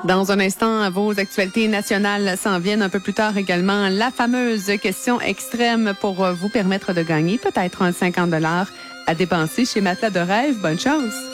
Dans un instant, vos actualités nationales s'en viennent. Un peu plus tard également, la fameuse question extrême pour vous permettre de gagner peut-être un 50 $ à dépenser chez Matelas de Rêve. Bonne chance!